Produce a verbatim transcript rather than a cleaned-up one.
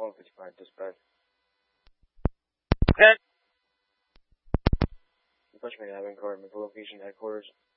one fifty-five dispatch. Okay. Bushman Avenue, Court, location headquarters.